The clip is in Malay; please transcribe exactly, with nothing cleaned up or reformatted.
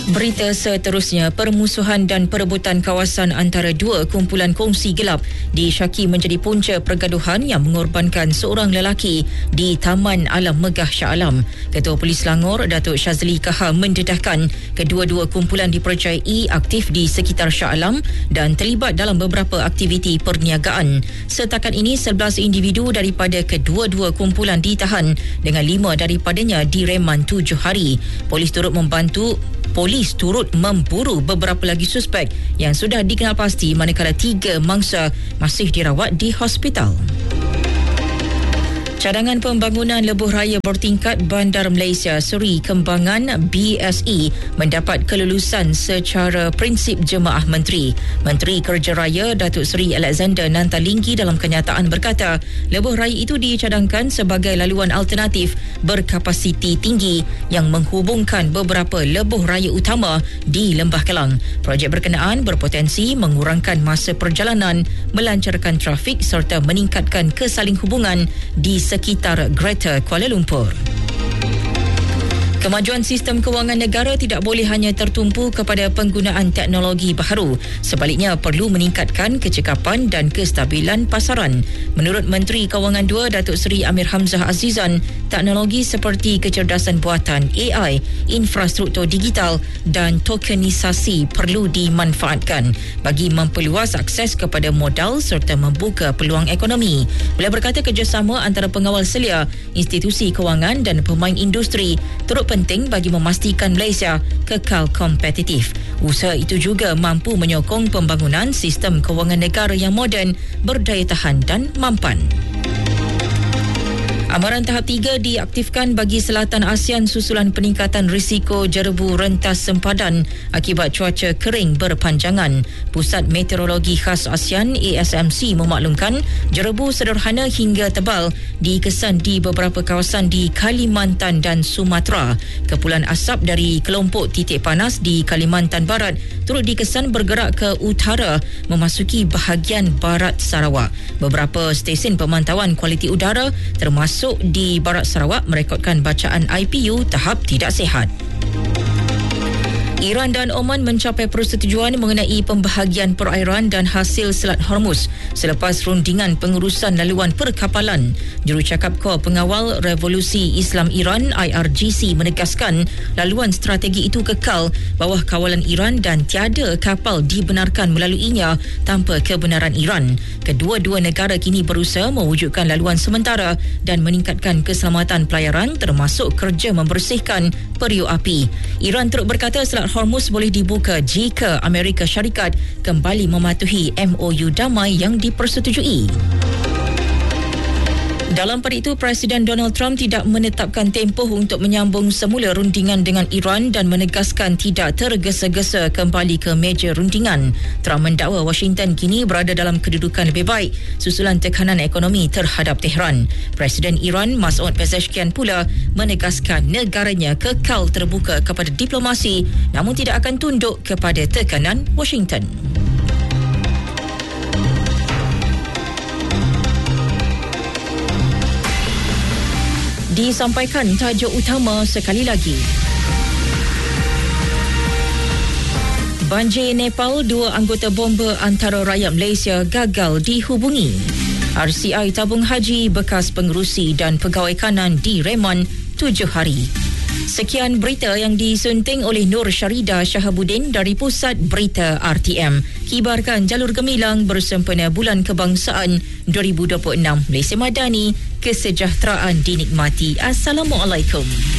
Berita seterusnya, permusuhan dan perebutan kawasan antara dua kumpulan kongsi gelap disyaki menjadi punca pergaduhan yang mengorbankan seorang lelaki di Taman Alam Megah Shah Alam. Ketua Polis Selangor, Datuk Shazli Kaha, mendedahkan kedua-dua kumpulan dipercayai aktif di sekitar Shah Alam dan terlibat dalam beberapa aktiviti perniagaan. Setakat ini, sebelas individu daripada kedua-dua kumpulan ditahan dengan lima daripadanya direman tujuh hari. Polis turut membantu Polis turut memburu beberapa lagi suspek yang sudah dikenal pasti, manakala tiga mangsa masih dirawat di hospital. Cadangan pembangunan lebuh raya bertingkat Bandar Malaysia Seri Kembangan B S E mendapat kelulusan secara prinsip Jemaah Menteri. Menteri Kerja Raya Datuk Seri Alexander Nantalinggi dalam kenyataan berkata, lebuh raya itu dicadangkan sebagai laluan alternatif berkapasiti tinggi yang menghubungkan beberapa lebuh raya utama di Lembah Kelang. Projek berkenaan berpotensi mengurangkan masa perjalanan, melancarkan trafik serta meningkatkan kesaling hubungan di sekitar Greater Kuala Lumpur. Kemajuan sistem kewangan negara tidak boleh hanya tertumpu kepada penggunaan teknologi baharu. Sebaliknya, perlu meningkatkan kecekapan dan kestabilan pasaran. Menurut Menteri Kewangan dua, Datuk Seri Amir Hamzah Azizan, teknologi seperti kecerdasan buatan A I, infrastruktur digital dan tokenisasi perlu dimanfaatkan bagi memperluas akses kepada modal serta membuka peluang ekonomi. Beliau berkata kerjasama antara pengawal selia, institusi kewangan dan pemain industri turut penting bagi memastikan Malaysia kekal kompetitif. Usaha itu juga mampu menyokong pembangunan sistem kewangan negara yang moden, berdaya tahan dan mampan. Amaran tahap tiga diaktifkan bagi selatan ASEAN susulan peningkatan risiko jerebu rentas sempadan akibat cuaca kering berpanjangan. Pusat Meteorologi Khas ASEAN A S M C memaklumkan jerebu sederhana hingga tebal dikesan di beberapa kawasan di Kalimantan dan Sumatera. Kepulan asap dari kelompok titik panas di Kalimantan Barat turut dikesan bergerak ke utara memasuki bahagian barat Sarawak. Beberapa stesen pemantauan kualiti udara termasuk di Barat Sarawak merekodkan bacaan I P U tahap tidak sihat. Iran dan Oman mencapai persetujuan mengenai pembahagian perairan dan hasil Selat Hormuz selepas rundingan pengurusan laluan perkapalan. Jurucakap Kor Pengawal Revolusi Islam Iran I R G C menegaskan laluan strategi itu kekal bawah kawalan Iran dan tiada kapal dibenarkan melaluinya tanpa kebenaran Iran. Kedua-dua negara kini berusaha mewujudkan laluan sementara dan meningkatkan keselamatan pelayaran termasuk kerja membersihkan periuk api. Iran turut berkata Selat Hormuz boleh dibuka jika Amerika Syarikat kembali mematuhi M O U damai yang dipersetujui. Dalam pada itu, Presiden Donald Trump tidak menetapkan tempoh untuk menyambung semula rundingan dengan Iran dan menegaskan tidak tergesa-gesa kembali ke meja rundingan. Trump mendakwa Washington kini berada dalam kedudukan lebih baik susulan tekanan ekonomi terhadap Tehran. Presiden Iran Masoud Pezeshkian pula menegaskan negaranya kekal terbuka kepada diplomasi namun tidak akan tunduk kepada tekanan Washington. Disampaikan tajuk utama sekali lagi. Banjir Nepal, dua anggota bomba antara rakyat Malaysia gagal dihubungi. R C I tabung haji bekas pengerusi dan pegawai kanan direman tujuh hari. Sekian berita yang disunting oleh Nur Syarida Shahabuddin dari Pusat Berita R T M. Kibarkan jalur gemilang bersempena Bulan Kebangsaan dua ribu dua puluh enam. Malaysia Madani, kesejahteraan dinikmati. Assalamualaikum.